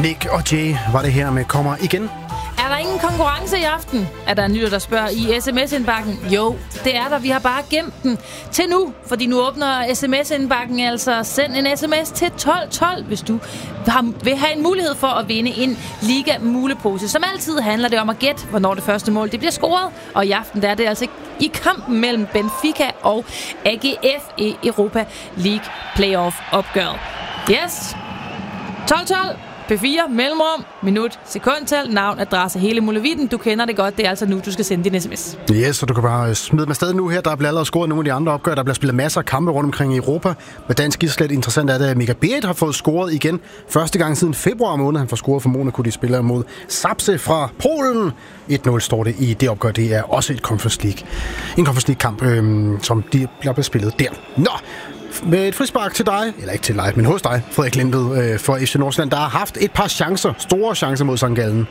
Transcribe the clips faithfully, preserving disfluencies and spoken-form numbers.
Nick og Jay var det her med Kommer igen. Er der ingen konkurrence i aften? Er der en lytter, der spørger i sms-indbakken? Jo, det er der. Vi har bare gemt den til nu, fordi nu åbner sms-indbakken. Altså send en sms til tolv tolv, hvis du har, vil have en mulighed for at vinde en Liga-mulepose. Som altid handler det om at gætte, hvornår det første mål det bliver scoret. Og i aften der er det altså i kampen mellem Benfica og A G F i Europa League Playoff-opgøret. Yes, tolv tolv. P fire, mellemrum, minut, sekundtal, navn, adresse, hele muligheden. Du kender det godt, det er altså nu, du skal sende din sms. Yes, så du kan bare smide med stadig nu her. Der bliver allerede scoret nogle af de andre opgør. Der bliver spillet masser af kampe rundt omkring i Europa. Med dansk islet interessant er det, at Mika Berit har fået scoret igen. Første gang siden februar måned. Han får scoret for Monaco, de spiller mod Sapse fra Polen. et nul står det i det opgør. Det er også et Conference League. En Conference League-kamp, øhm, som de bliver spillet der. Nå! Med et frispark til dig, eller ikke til dig, men hos dig, Frederik Lindved øh, for F C Nordsjælland, der har haft et par chancer, store chancer mod Sankt Gallen.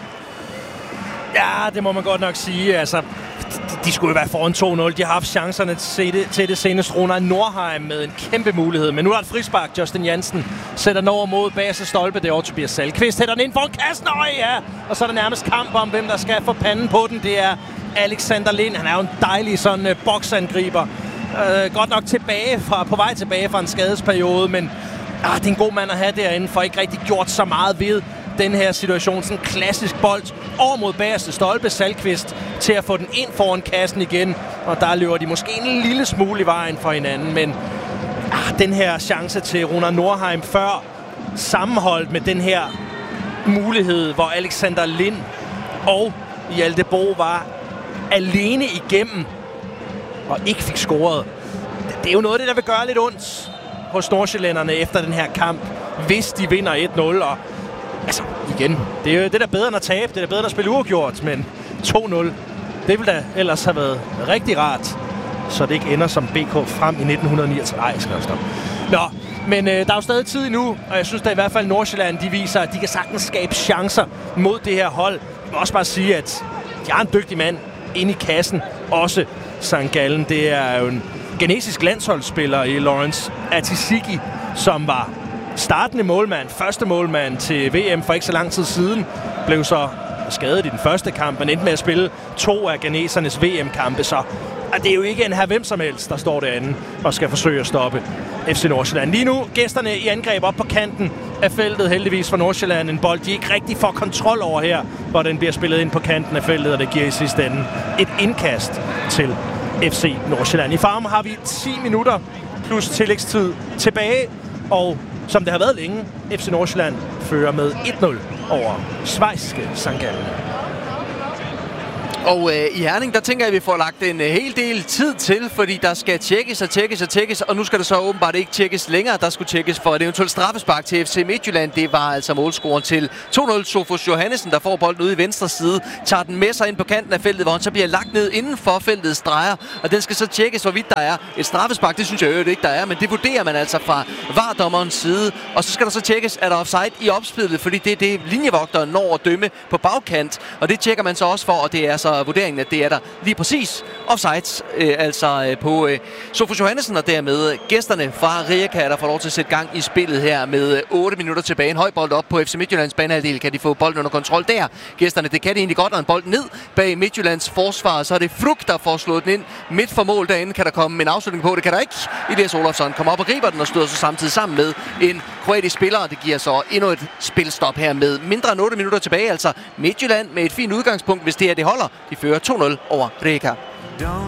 Ja, det må man godt nok sige. Altså, de, de skulle jo være foran to nul. De har haft chancerne til det, til det seneste. Rona Nordheim med en kæmpe mulighed. Men nu er der et frispark. Justin Jansen sætter den over mod bagerste stolpe. Det er over Tobias Salkvist. Hætter den ind foran kassen. Øj, ja. Og så er der nærmest kamp om, hvem der skal få panden på den. Det er Alexander Lind. Han er jo en dejlig sådan uh, boksangriber. Uh, godt nok tilbage fra, på vej tilbage fra en skadesperiode, men ah, det er en god mand at have derinde, for ikke rigtig gjort så meget ved den her situation. Sådan en klassisk bold over mod bagerste stolpe, Salkvist til at få den ind foran kassen igen, og der løber de måske en lille smule i vejen for hinanden, men ah, den her chance til Rona Nordheim før, sammenholdt med den her mulighed, hvor Alexander Lind og Hjalte Bo var alene igennem og ikke fik scoret. Det er jo noget af det, der vil gøre lidt ondt hos nordsjællænderne efter den her kamp, hvis de vinder et nul. Og altså, igen, det er jo det der bedre end at tabe, det er der bedre end at spille uafgjort, men to nul, det ville da ellers have været rigtig rart, så det ikke ender som B K frem i nitten niogtredive. Nej, jeg skal nok stoppe. Nå, men øh, der er jo stadig tid endnu, og jeg synes da i hvert fald Nordsjælland, de viser, at de kan sagtens skabe chancer mod det her hold. Jeg vil også bare sige, at de har en dygtig mand inde i kassen, også Sankt Gallen. Det er jo en genesisk landsholdsspiller i Lawrence Atisiki, som var startende målmand, første målmand til V M for ikke så lang tid siden. Blev så skadet i den første kamp, men endte med at spille to af genesernes V M-kampe, så og det er jo ikke en her hvem som helst, der står derinde og skal forsøge at stoppe F C Nordsjælland. Lige nu gæsterne i angreb op på kanten af feltet, heldigvis for Nordsjælland. En bold, de ikke rigtig får kontrol over her, hvor den bliver spillet ind på kanten af feltet, og det giver i sidste ende et indkast til F C Nordsjælland. I farm har vi ti minutter plus tillægstid tilbage, og som det har været længe, F C Nordsjælland fører med et nul over schweiziske Sankt Gallen. Og øh, i Herning, der tænker jeg, at vi får lagt en øh, hel del tid til, fordi der skal tjekkes og tjekkes og tjekkes, og nu skal der så åbenbart ikke tjekkes længere. Der skulle tjekkes for et eventuelt straffespark til F C Midtjylland. Det var altså målscoren til to nul. Sofus Johannesen, der får bolden ude i venstre side, tager den med sig ind på kanten af feltet, hvor han så bliver lagt ned inden for feltets drejer, og den skal så tjekkes, hvorvidt der er et straffespark. Det synes jeg jo ikke, der er, men det vurderer man altså fra V A R-dommerens side. Og så skal der så tjekkes, er der offside i opspillet, fordi det er det, linjevogteren når at dømme på bagkant, og det tjekker man så også for, og det er så vurderingen, at det er der lige præcis offside, øh, altså øh, på øh, Sofus Johannesen, og dermed gæsterne fra Rijeka, der får lov til at sætte gang i spillet her med øh, otte minutter tilbage. En høj bold op på F C Midtjyllands banehalvdel. Kan de få bolden under kontrol der? Gæsterne, det kan de egentlig godt, og en bold ned bag Midtjyllands forsvar, så er det Fruk, der får slået den ind midt for mål derinde. Kan der komme en afslutning på? Det kan der ikke. Elias Olofsson kommer op og griber den og støder så samtidig sammen med en kroatisk spiller, og det giver så endnu et spilstop her med mindre end otte minutter tilbage. Altså Midtjylland med et fint udgangspunkt, hvis det her det holder. De fører to nul over Rijeka.